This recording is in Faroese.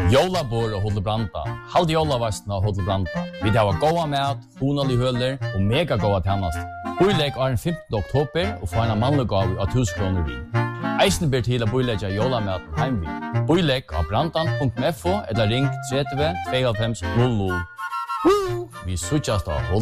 Jólabor og Hotel Branda. Halt jólavasten og Hotel Branda. Vi har goda mat, honalig høler og mega goda tjänst. Boilegg er den 15. oktober og får en mannlig gav av 1000 kroner vi. Eisen ber til å boilegge jólamaten heim vi. Boilegg av brandan.fo eller ring 30 92 00. Vi sutjas da